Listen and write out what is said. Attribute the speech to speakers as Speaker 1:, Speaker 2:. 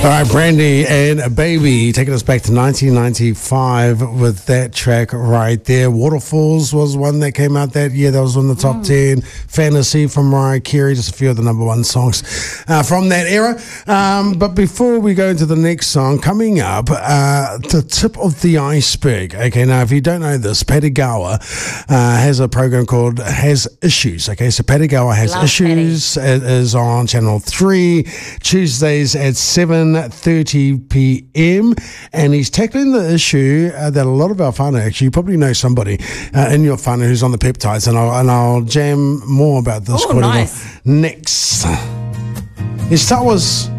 Speaker 1: All right, Brandy and Baby taking us back to 1995 with that track right there. Waterfalls was one that came out that year. That was in the top 10. Fantasy from Mariah Carey, just a few of the number one songs from that era. But before we go into the next song, coming up, the tip of the iceberg. Okay, now if you don't know this, Patty Gower has a program called Has Issues. Okay, so Patty Gower Has Issues. It is on Channel 3, Tuesdays at 7:30 p.m. And he's tackling the issue that a lot of our whānau, actually, you probably know somebody in your whānau who's on the peptides, and I'll jam more about this next. His start was